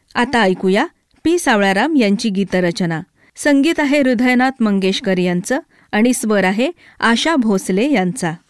आता ऐकूया पी सावळाराम यांची गीतरचना. संगीत आहे हृदयनाथ मंगेशकर यांचं आणि स्वर आहे आशा भोसले यांचा.